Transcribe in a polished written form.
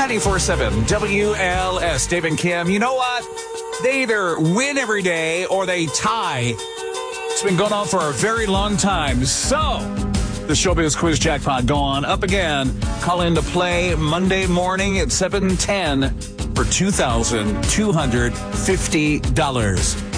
94.7 WLS. Dave and Kim, you know what? They either win every day or they tie. It's been going on for a very long time. So, the Showbiz Quiz Jackpot gone up again. Call in to play Monday morning at 7:10 for $2,250.